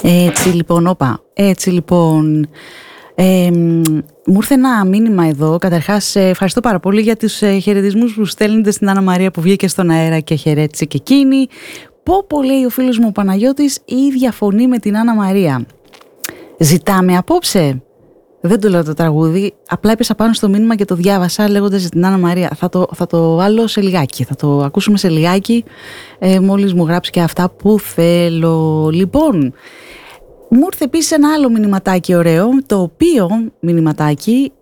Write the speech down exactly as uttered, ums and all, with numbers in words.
Έτσι λοιπόν, όπα, έτσι λοιπόν, ε, μου ήρθε ένα μήνυμα εδώ. Καταρχάς, ευχαριστώ πάρα πολύ για τους χαιρετισμούς που στέλνετε στην Άννα Μαρία που βγήκε στον αέρα και χαιρέτησε και εκείνη. Πω πω, λέει ο φίλος μου ο Παναγιώτης, η ίδια φωνή με την Άννα Μαρία. Ζητάμε απόψε. Δεν το λέω το τραγούδι, απλά έπεσα πάνω στο μήνυμα και το διάβασα λέγοντας την Άννα Μαρία. Θα το, θα το βάλω σε λιγάκι, θα το ακούσουμε σε λιγάκι, ε, μόλις μου γράψει και αυτά που θέλω. Λοιπόν, μου ήρθε επίσης ένα άλλο μηνυματάκι ωραίο, το οποίο μηνυματάκι